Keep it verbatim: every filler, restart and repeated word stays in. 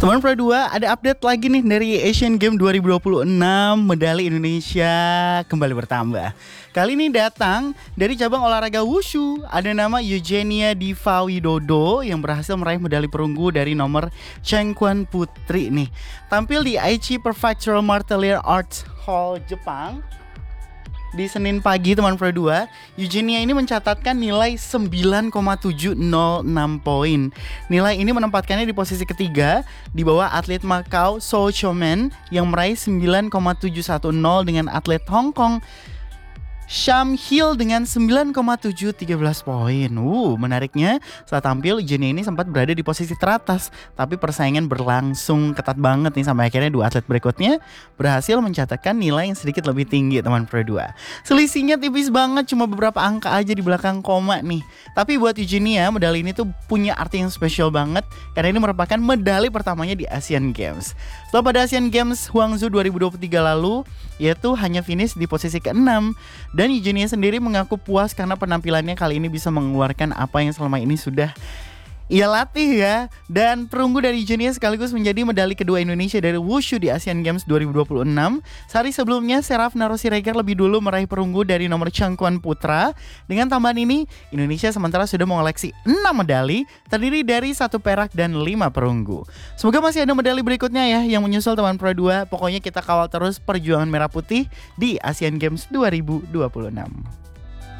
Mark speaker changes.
Speaker 1: Teman Pro dua, ada update lagi nih dari Asian Games dua ribu dua puluh enam. Medali Indonesia kembali bertambah. Kali ini datang dari cabang olahraga wushu. Ada nama Eugenia Diva Widodo yang berhasil meraih medali perunggu dari nomor Changkwon Putri nih. Tampil di Aichi Prefectural Martial Arts Hall Jepang di Senin pagi, teman Pro dua, Eugenia ini mencatatkan nilai sembilan koma tujuh nol enam poin. Nilai ini menempatkannya di posisi ketiga di bawah atlet Macau Zhou Xiaomen yang meraih sembilan koma tujuh satu nol dengan atlet Hong Kong Sham Hill dengan sembilan koma tujuh tiga poin. Uh, menariknya saat tampil Eugenia ini sempat berada di posisi teratas, tapi persaingan berlangsung ketat banget nih sampai akhirnya dua atlet berikutnya berhasil mencatatkan nilai yang sedikit lebih tinggi, teman Pro dua. Selisihnya tipis banget, cuma beberapa angka aja di belakang koma nih. Tapi buat Eugenia, medali ini tuh punya arti yang spesial banget karena ini merupakan medali pertamanya di Asian Games. Setelah pada Asian Games Hangzhou dua ribu dua puluh tiga lalu, yaitu hanya finish di posisi keenam. Dan Eugenia sendiri mengaku puas karena penampilannya kali ini bisa mengeluarkan apa yang selama ini sudah ia latih ya. Dan perunggu dari Eugenia sekaligus menjadi medali kedua Indonesia dari Wushu di Asian Games dua ribu dua puluh enam. Sehari sebelumnya Seraf Narosiregar lebih dulu meraih perunggu dari nomor Changkwon Putra. Dengan tambahan ini, Indonesia sementara sudah mengoleksi enam medali, terdiri dari satu perak dan lima perunggu. Semoga masih ada medali berikutnya ya yang menyusul, teman Pro dua. Pokoknya kita kawal terus perjuangan merah putih di Asian Games dua ribu dua puluh enam.